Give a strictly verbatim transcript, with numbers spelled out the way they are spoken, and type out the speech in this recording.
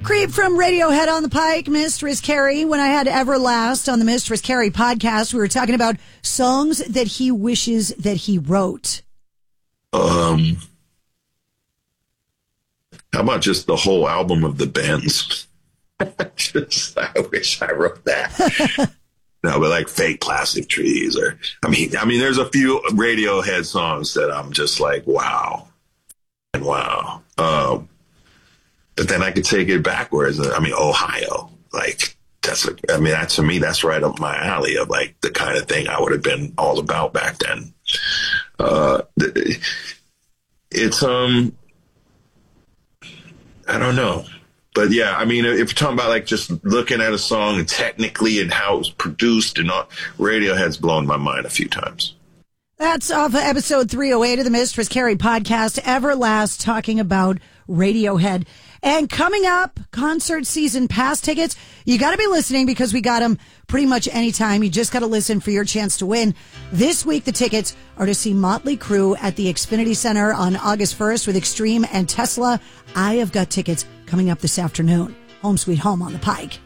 Creep from Radiohead on the Pike, Mistress Carrie. When I had Everlast on the Mistress Carrie podcast, we were talking about songs that he wishes that he wrote. Um, how about just the whole album of the Bends? just, I wish I wrote that. No, but like Fake Plastic Trees, or I mean, I mean, there's a few Radiohead songs that I'm just like, wow, and wow. Um, But then I could take it backwards. I mean, Ohio, like that's, a, I mean, that to me, that's right up my alley of like the kind of thing I would have been all about back then. Uh, it's, um, I don't know. But yeah, I mean, if you're talking about like just looking at a song and technically and how it was produced and all, Radiohead's blown my mind a few times. That's off of episode three oh eight of the Mistress Carrie podcast, Everlast, talking about Radiohead. And coming up, concert season pass tickets. You got to be listening because we got them pretty much anytime. You just got to listen for your chance to win. This week, the tickets are to see Motley Crue at the Xfinity Center on August first with Extreme and Tesla. I have got tickets coming up this afternoon. Home Sweet Home on the Pike.